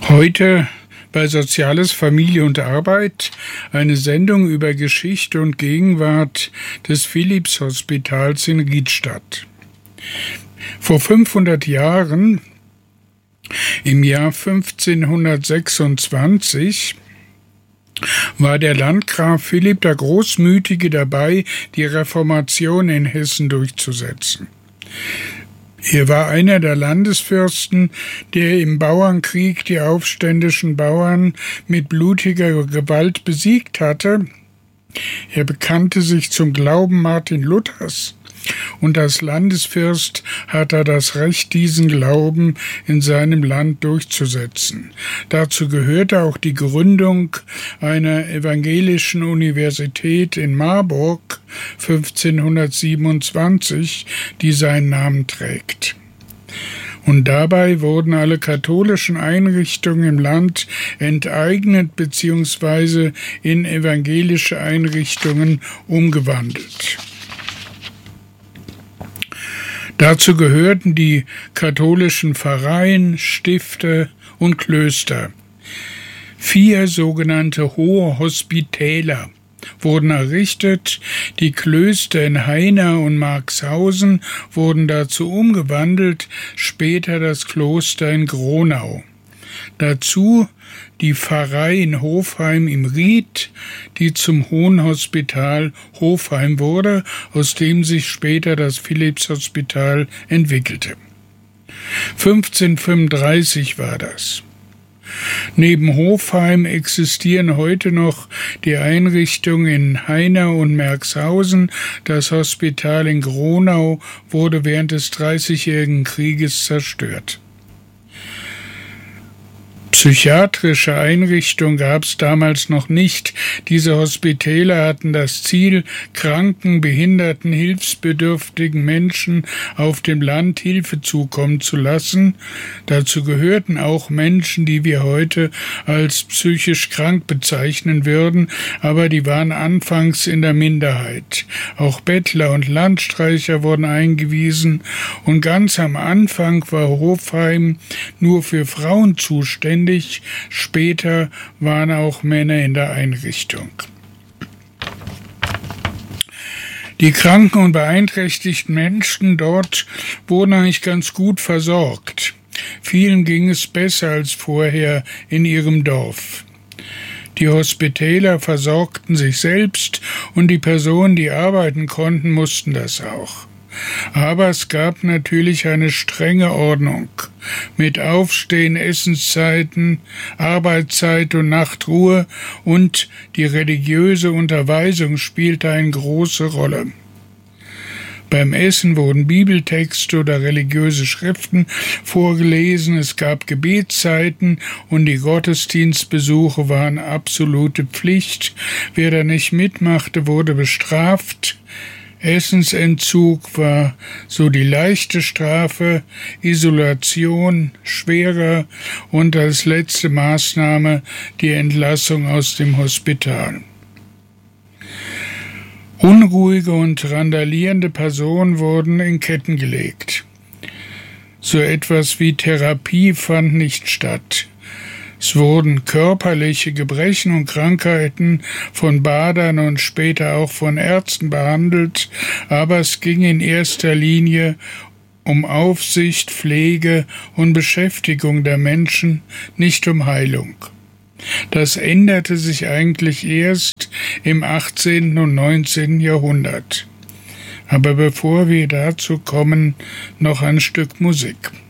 Heute bei Soziales, Familie und Arbeit eine Sendung über Geschichte und Gegenwart des Philips-Hospitals in Riedstadt. Vor 500 Jahren, im Jahr 1526, war der Landgraf Philipp der Großmütige dabei, die Reformation in Hessen durchzusetzen. Er war einer der Landesfürsten, der im Bauernkrieg die aufständischen Bauern mit blutiger Gewalt besiegt hatte. Er bekannte sich zum Glauben Martin Luthers und als Landesfürst hat er das Recht, diesen Glauben in seinem Land durchzusetzen. Dazu gehörte auch die Gründung einer evangelischen Universität in Marburg 1527, die seinen Namen trägt. Und dabei wurden alle katholischen Einrichtungen im Land enteignet bzw. in evangelische Einrichtungen umgewandelt. Dazu gehörten die katholischen Pfarreien, Stifte und Klöster. 4 sogenannte Hohe Hospitäler wurden errichtet. Die Klöster in Haina und Marxhausen wurden dazu umgewandelt, später das Kloster in Gronau. Dazu die Pfarrei in Hofheim im Ried, die zum Hohen Hospital Hofheim wurde, aus dem sich später das Philips-Hospital entwickelte. 1535 war das. Neben Hofheim existieren heute noch die Einrichtungen in Haina und Merxhausen. Das Hospital in Gronau wurde während des Dreißigjährigen Krieges zerstört. Psychiatrische Einrichtungen gab es damals noch nicht. Diese Hospitäler hatten das Ziel, kranken, behinderten, hilfsbedürftigen Menschen auf dem Land Hilfe zukommen zu lassen. Dazu gehörten auch Menschen, die wir heute als psychisch krank bezeichnen würden, aber die waren anfangs in der Minderheit. Auch Bettler und Landstreicher wurden eingewiesen und ganz am Anfang war Hofheim nur für Frauen zuständig. Später waren auch Männer in der Einrichtung. Die kranken und beeinträchtigten Menschen dort wurden eigentlich ganz gut versorgt. Vielen ging es besser als vorher in ihrem Dorf. Die Hospitäler versorgten sich selbst und die Personen, die arbeiten konnten, mussten das auch. Aber es gab natürlich eine strenge Ordnung mit Aufstehen, Essenszeiten, Arbeitszeit und Nachtruhe, und die religiöse Unterweisung spielte eine große Rolle. Beim Essen wurden Bibeltexte oder religiöse Schriften vorgelesen, es gab Gebetszeiten und die Gottesdienstbesuche waren absolute Pflicht. Wer da nicht mitmachte, wurde bestraft. Essensentzug war so die leichte Strafe, Isolation schwerer und als letzte Maßnahme die Entlassung aus dem Hospital. Unruhige und randalierende Personen wurden in Ketten gelegt. So etwas wie Therapie fand nicht statt. Es wurden körperliche Gebrechen und Krankheiten von Badern und später auch von Ärzten behandelt, aber es ging in erster Linie um Aufsicht, Pflege und Beschäftigung der Menschen, nicht um Heilung. Das änderte sich eigentlich erst im 18. und 19. Jahrhundert. Aber bevor wir dazu kommen, noch ein Stück Musik.